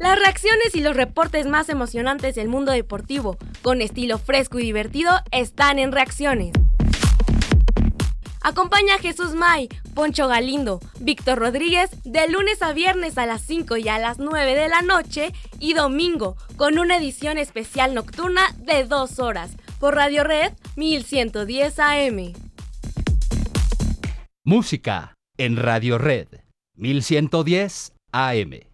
Las reacciones y los reportes más emocionantes del mundo deportivo, con estilo fresco y divertido, están en Reacciones. Acompaña a Jesús May, Poncho Galindo, Víctor Rodríguez de lunes a viernes a las 5 y a las 9 de la noche y domingo con una edición especial nocturna de 2 horas por Radio Red 1110 AM. Música en Radio Red 1110 AM.